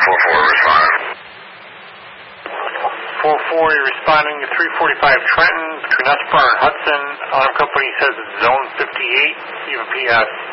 4-4 responding. 4-4, you're responding to 345 Trenton between Espar and Hudson. Alarm company says it's zone 58. You have a PS.